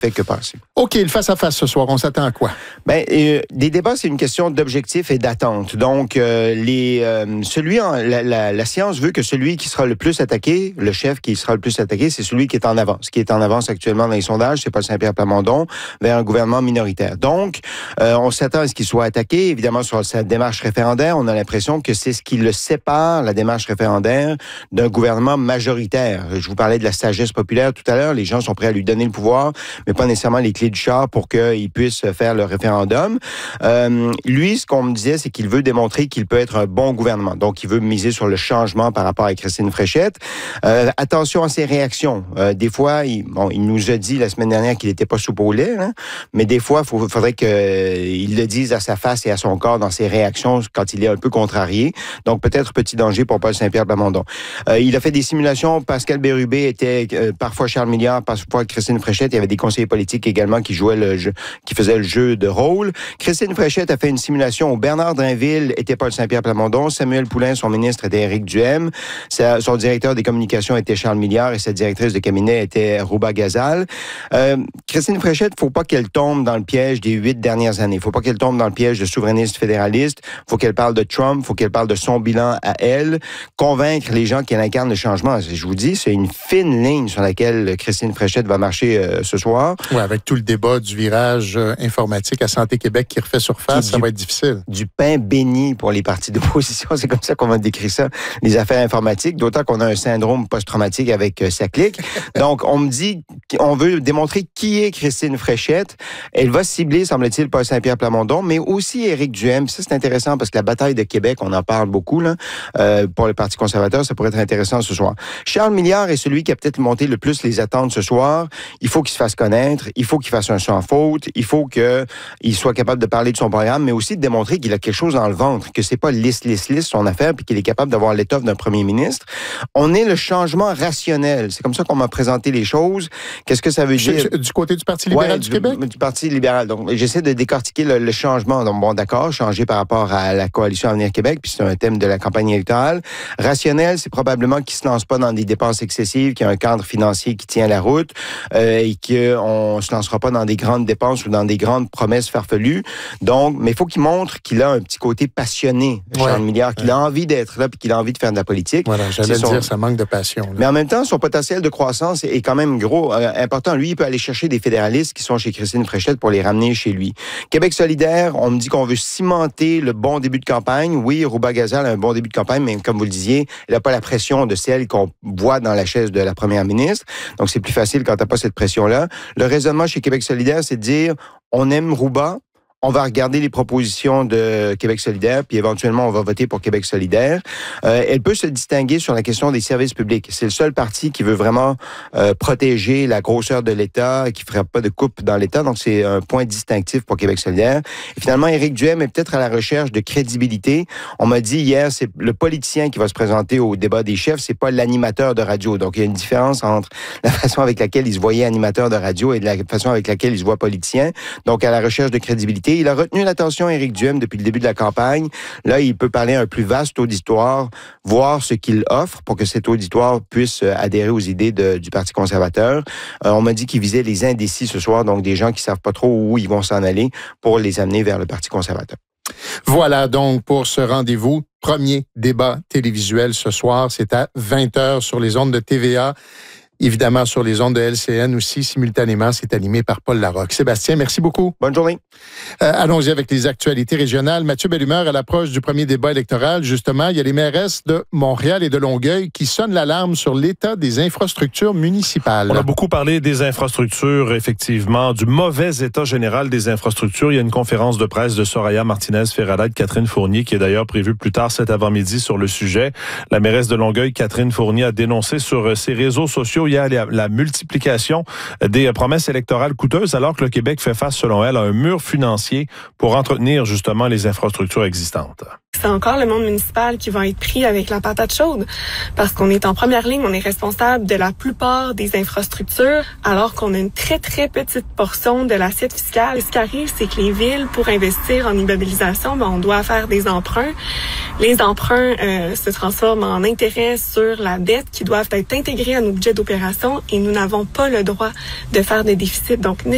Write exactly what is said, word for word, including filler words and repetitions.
fait que passer. OK, le face-à-face ce soir, on s'attend à quoi? Ben, euh, des débats, c'est une question d'objectif et d'attente. Donc, euh, les, euh, celui en, la, la, la science veut que celui qui sera le plus attaqué, le chef qui sera le plus attaqué, c'est celui qui est en avance. Qui est en avance actuellement dans les sondages, c'est Paul Saint-Pierre Plamondon, vers un gouvernement minoritaire. Donc, euh, on s'attend à ce qu'il soit attaqué. Évidemment, sur sa démarche référendaire, on a l'impression que c'est ce qui le sépare, la démarche référendaire, d'un gouvernement majoritaire. Je vous parlais de la sagesse populaire tout à l'heure. Les gens sont prêts à lui donner le pouvoir, mais pas nécessairement les clés du char pour qu'il puisse faire le référendum. Euh, lui, ce qu'on me disait, c'est qu'il veut démontrer qu'il peut être un bon gouvernement. Donc, il veut miser sur le changement par rapport à Christine Fréchette. Euh, attention à ses réactions. Euh, des fois, il, bon, il nous a dit la semaine dernière qu'il n'était pas soupe au lait, hein, mais des fois, il faudrait qu'il euh, le dise à sa face et à son corps dans ses réactions quand il est un peu contrarié. Donc, peut-être petit danger pour Paul Saint-Pierre Plamondon. Euh, il a fait des simulations. Pascal Bérubé était euh, parfois Charles Milliard, parfois Christine Fréchette. Il y avait des conseillers politiques également qui jouaient le jeu, qui faisaient le jeu de rôle. Christine Fréchette a fait une simulation où Bernard Drinville était Paul Saint-Pierre Plamondon, Samuel Poulin, son ministre, était Éric Duhem, sa, son directeur des communications était Charles Milliard et sa directrice de cabinet était Rouba Gazal. Euh, Christine Fréchette, faut pas qu'elle tombe dans le piège des huit dernières années. Faut pas qu'elle tombe dans le piège de souverainiste fédéraliste. Faut qu'elle parle de Trump, faut qu'elle parle de son bilan à elle, convaincre les gens qu'elle incarne le changement. Je vous dis, c'est une fine ligne sur laquelle Christine Fréchette va marcher euh, ce soir. Oui, avec tout le débat du virage euh, informatique à Santé Québec qui refait surface, du, ça va être difficile. Du pain béni pour les partis d'opposition, c'est comme ça qu'on va décrire ça, les affaires informatiques, d'autant qu'on a un syndrome post-traumatique avec euh, sa clique. Donc, on me dit qu'on veut démontrer qui est Christine Fréchette. Elle va cibler, semble-t-il, Paul Saint-Pierre Plamondon, mais aussi Éric Duhem. Ça, c'est intéressant parce que la bataille de Québec, on en parle beaucoup, là, euh, pour le Parti conservateur, ça pourrait être intéressant ce soir. Charles Milliard est celui qui a peut-être monté le plus les attentes ce soir. Il faut qu'il se fasse connaître, il faut qu'il fasse un sans faute, il faut qu'il soit capable de parler de son programme, mais aussi de démontrer qu'il a quelque chose dans le ventre, que c'est pas lisse, lisse, lisse son affaire, puis qu'il est capable d'avoir l'étoffe d'un premier ministre. On est le changement rationnel. C'est comme ça qu'on m'a présenté les choses. Qu'est-ce que ça veut dire? Du côté du Parti libéral ouais, du, du Québec? Du Parti libéral. Donc, j'essaie de décortiquer le, le changement. Donc, bon, d'accord, changer par rapport à la coalition Avenir Québec, puis c'est un thème de la campagne électorale. Rationnel, c'est probablement qu'il se lance pas dans des dépenses excessives, qu'il y a un cadre financier qui tient la route, euh, et qu'on se lancera pas dans des grandes dépenses ou dans des grandes promesses farfelues. Donc, mais il faut qu'il montre qu'il a un petit côté passionné, Charles ouais, Milliard, qu'il ouais. a envie d'être là, puis qu'il a envie de faire de la politique. Voilà, j'allais son... dire, ça manque de passion. Là. Mais en même temps, son potentiel de croissance est quand même gros, euh, important. Lui, il peut aller chercher des fédéralistes qui sont chez Christine Fréchette pour les ramener chez lui. Québec solidaire, on me dit qu'on veut cimenter le bon début de campagne. Oui, Rouba Gazal a un bon début de campagne, mais comme vous le disiez, elle n'a pas la pression de celle qu'on voit dans la chaise de la première ministre. Donc, c'est plus facile quand tu n'as pas cette pression-là. Le raisonnement chez Québec solidaire, c'est de dire, on aime Rouba, on va regarder les propositions de Québec solidaire, puis éventuellement, on va voter pour Québec solidaire. Euh, elle peut se distinguer sur la question des services publics. C'est le seul parti qui veut vraiment euh, protéger la grosseur de l'État et qui ne fera pas de coupe dans l'État. Donc, c'est un point distinctif pour Québec solidaire. Et finalement, Éric Duhem est peut-être à la recherche de crédibilité. On m'a dit hier, c'est le politicien qui va se présenter au débat des chefs, c'est pas l'animateur de radio. Donc, il y a une différence entre la façon avec laquelle il se voyait animateur de radio et de la façon avec laquelle il se voit politicien. Donc, à la recherche de crédibilité. Il a retenu l'attention Éric Duhem depuis le début de la campagne. Là, il peut parler à un plus vaste auditoire, voir ce qu'il offre pour que cet auditoire puisse adhérer aux idées de, du Parti conservateur. Euh, on m'a dit qu'il visait les indécis ce soir, donc des gens qui savent pas trop où ils vont s'en aller pour les amener vers le Parti conservateur. Voilà donc pour ce rendez-vous. Premier débat télévisuel ce soir. C'est à vingt heures sur les ondes de T V A. Évidemment, sur les ondes de L C N aussi, simultanément, c'est animé par Paul Larocque. Sébastien, merci beaucoup. Bonne journée. Euh, allons-y avec les actualités régionales. Mathieu Bellumeur, à l'approche du premier débat électoral, justement, il y a les mairesses de Montréal et de Longueuil qui sonnent l'alarme sur l'état des infrastructures municipales. On a beaucoup parlé des infrastructures, effectivement, du mauvais état général des infrastructures. Il y a une conférence de presse de Soraya Martinez-Ferrada et de Catherine Fournier qui est d'ailleurs prévue plus tard cet avant-midi sur le sujet. La mairesse de Longueuil, Catherine Fournier, a dénoncé sur ses réseaux sociaux il y a la multiplication des promesses électorales coûteuses alors que le Québec fait face, selon elle, à un mur financier pour entretenir justement les infrastructures existantes. C'est encore le monde municipal qui va être pris avec la patate chaude parce qu'on est en première ligne, on est responsable de la plupart des infrastructures alors qu'on a une très, très petite portion de l'assiette fiscale. Ce qui arrive, c'est que les villes, pour investir en immobilisation, ben, on doit faire des emprunts. Les emprunts euh, se transforment en intérêts sur la dette qui doivent être intégrés à nos budgets d'opération et nous n'avons pas le droit de faire des déficits. Donc,